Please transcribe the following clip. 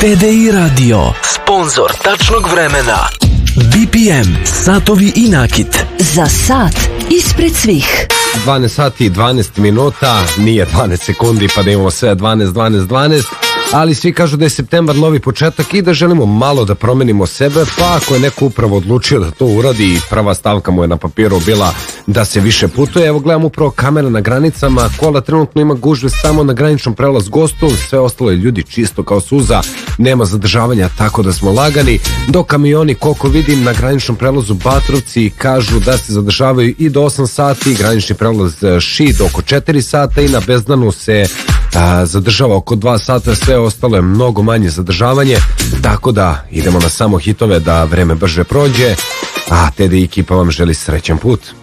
TDI Radio, sponzor tačnog vremena. BPM, satovi i nakit. Za sat ispred svih. 12 sati i 12 minuta, nije 12 sekundi pa da imamo sve 12, ali svi kažu da je septembar novi početak i da želimo malo da promenimo sebe, pa ako je neko upravo odlučio da to uradi i prva stavka mu je na papiru bila da se više putuje, evo gledam upravo kamere na granicama, kola trenutno ima gužve samo na graničnom prelaz Gostun, sve ostalo je ljudi čisto kao suza, nema zadržavanja tako da smo lagani, dok kamioni koliko vidim na graničnom prelazu Batrovci kažu da se zadržavaju i do 8 sati, granični prelaz Šid oko 4 sata i na Bezdanu se zadržava oko 2 sata, sve ostalo je mnogo manje zadržavanje, tako da idemo na samo hitove da vreme brže prođe, a TDI ekipa vam želi srećan put.